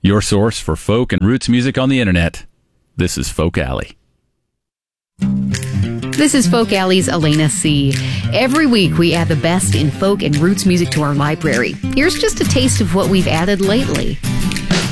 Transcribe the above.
your source for folk and roots music on the internet. This is Folk Alley. This is Folk Alley's Elena C. Every week we add the best in folk and roots music to our library. Here's just a taste of what we've added lately.